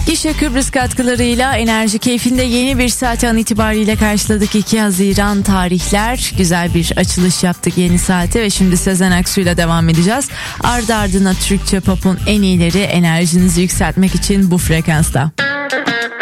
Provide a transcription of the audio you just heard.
Gişe Kıbrıs katkılarıyla Enerji Keyfi'nde yeni bir saat an itibariyle karşıladık. 2 Haziran tarihler. Güzel bir açılış yaptık yeni saate ve şimdi Sezen Aksu'yla devam edeceğiz. Ardı ardına Türkçe pop'un en iyileri enerjinizi yükseltmek için bu frekansta.